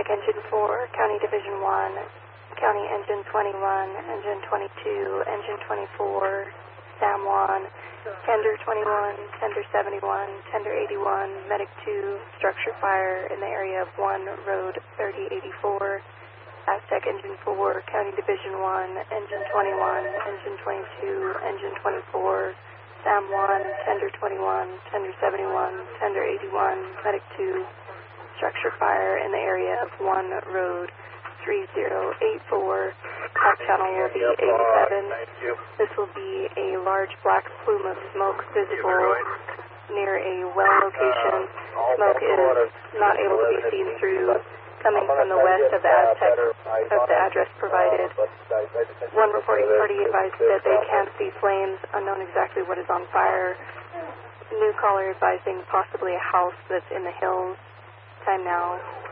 Engine 4, County Division 1, County Engine 21, Engine 22, Engine 24, SAM 1, Tender 21, Tender 71, Tender 81, Medic 2, structure fire in the area of 1, Road 3084, Aztec Engine 4, County Division 1, Engine 21, Engine 22, Engine 24, SAM 1, Tender 21, Tender 71, Tender 81, Medic 2, structure fire in the area of 1, Road 3084. Top channel will be 87. This will be a large black plume of smoke visible near a well location. Smoke is not able to be seen through, coming from the west of the Aztec of the address provided. One reporting party advised that they can see flames, unknown exactly what is on fire. New caller advising possibly a house that's in the hills. Time now